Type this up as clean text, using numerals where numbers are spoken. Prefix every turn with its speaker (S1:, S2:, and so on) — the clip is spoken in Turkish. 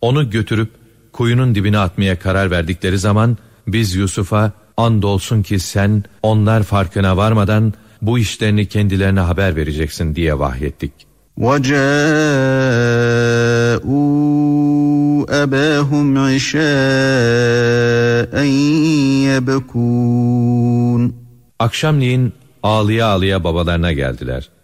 S1: Onu götürüp kuyunun dibine atmaya karar verdikleri zaman biz Yusuf'a andolsun ki sen onlar farkına varmadan bu işlerini kendilerine haber vereceksin diye vahyettik.
S2: وَجَاءُوا أَبَاهُمْ عِشَاءً يَبْكُونَ
S1: Akşamleyin ağlıya ağlıya babalarına geldiler.